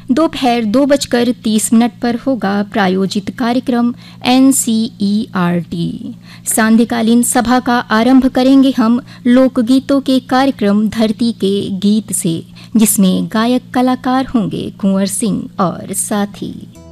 दोपहर 2:30 पर होगा प्रायोजित कार्यक्रम NCERT। सांध्यकालीन सभा का आरंभ करेंगे हम लोकगीतों के कार्यक्रम धरती के गीत से, जिसमें गायक कलाकार होंगे कुंवर सिंह और साथी।